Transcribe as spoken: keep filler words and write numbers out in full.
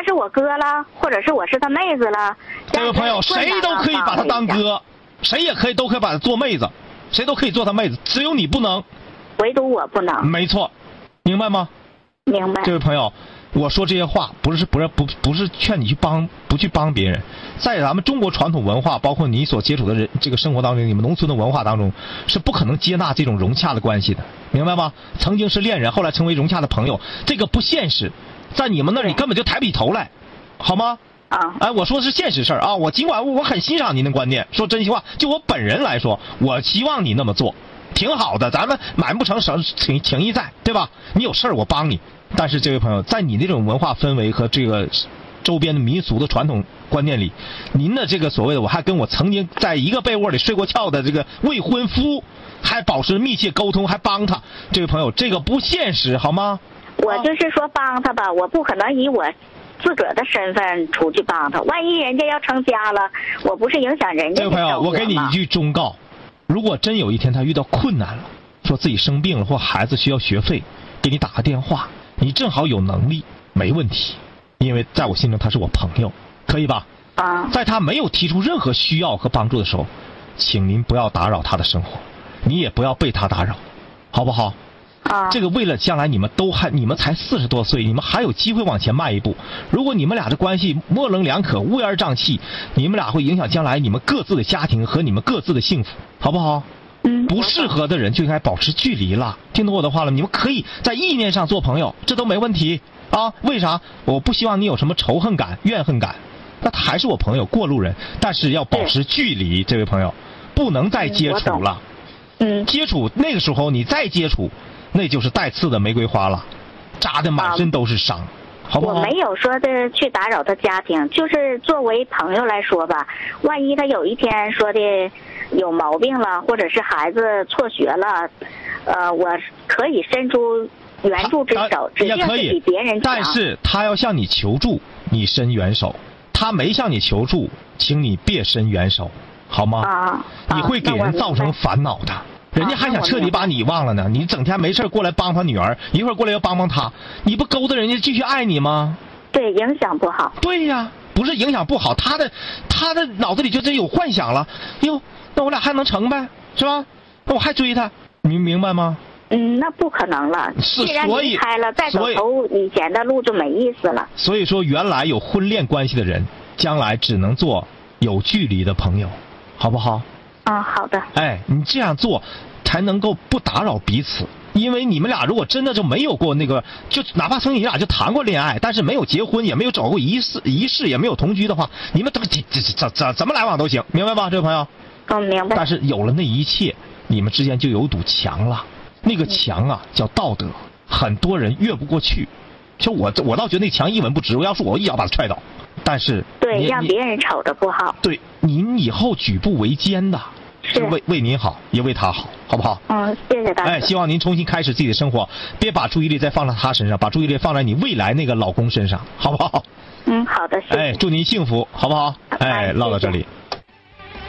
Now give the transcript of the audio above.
是我哥了，或者是我是他妹子了。 这位朋友，谁都可以把他当哥，谁也可以都可以把他做妹子，谁都可以做他妹子，只有你不能， 唯独我不能。 没错，明白吗？ 明白。 这位朋友，我说这些话不是不是不不是劝你去帮不去帮别人，在咱们中国传统文化，包括你所接触的人这个生活当中，你们农村的文化当中，是不可能接纳这种融洽的关系的，明白吗？曾经是恋人，后来成为融洽的朋友，这个不现实，在你们那里根本就抬不起头来，好吗？ 啊， 哎，我说的是现实事儿啊！我尽管我很欣赏您的观念，说真心话，就我本人来说，我希望你那么做，挺好的。咱们买不成情情情谊在，对吧？你有事儿我帮你。但是这位朋友，在你那种文化氛围和这个周边的民俗的传统观念里，您的这个所谓的，我还跟我曾经在一个被窝里睡过觉的这个未婚夫，还保持密切沟通，还帮他，这位朋友，这个不现实，好吗？ 我就是说帮他吧，我不可能以我自个儿的身份出去帮他，万一人家要成家了，我不是影响人家的生活吗？ 这位朋友，我给你一句忠告，如果真有一天他遇到困难了，说自己生病了或孩子需要学费，给你打个电话，你正好有能力，没问题，因为在我心中他是我朋友，可以吧？ 啊， 在他没有提出任何需要和帮助的时候，请您不要打扰他的生活，你也不要被他打扰，好不好？ 啊， 这个为了将来你们都还你们才四十多岁，你们还有机会往前迈一步。如果你们俩的关系模棱两可、乌烟瘴气，你们俩会影响将来你们各自的家庭和你们各自的幸福，好不好？ 嗯， 不适合的人就应该保持距离了。听懂我的话了？你们可以在意念上做朋友，这都没问题啊。为啥？我不希望你有什么仇恨感、怨恨感。那他还是我朋友，过路人，但是要保持距离。这位朋友，不能再接触了。 嗯， 接触那个时候你再接触，那就是带刺的玫瑰花了，扎的满身都是伤，啊、好不好？ 我没有说的去打扰他家庭，就是作为朋友来说吧，万一他有一天说的有毛病了，或者是孩子辍学了，呃，我可以伸出援助之手，指定是比别人强。 但是他要向你求助，你伸援手；他没向你求助，请你别伸援手，好吗？ 啊， 你会给人造成烦恼的。人家还想彻底把你忘了呢，你整天没事过来帮他女儿，一会儿过来要帮帮他，你不勾搭人家继续爱你吗？ 对，影响不好。 对呀，不是影响不好，他的他的脑子里就真有幻想了。哟，那我俩还能成呗，是吧？那我还追他，你明白吗？ 嗯，那不可能了。 是， 既然离开了，再走投以前的路就没意思了。 所以说，原来有婚恋关系的人，将来只能做有距离的朋友，好不好？ 啊，好的。 哎，你这样做才能够不打扰彼此，因为你们俩如果真的就没有过那个，就哪怕曾经你俩就谈过恋爱，但是没有结婚，也没有找过仪式仪式，也没有同居的话，你们怎么怎怎怎怎么来往都行，明白吧，这位朋友？ 嗯，明白。 但是有了那一切，你们之间就有堵墙了，那个墙啊叫道德，很多人越不过去。就我我倒觉得那墙一文不值，我要是我一脚把他踹倒。但是对，让别人瞅着不好。 对，您以后举步维艰的， 是为为您好，也为他好，好不好？ 嗯，谢谢大家。 哎，希望您重新开始自己的生活，别把注意力再放在他身上，把注意力放在你未来那个老公身上，好不好？ 嗯，好的，谢谢。 哎，祝您幸福，好不好？哎，唠到这里。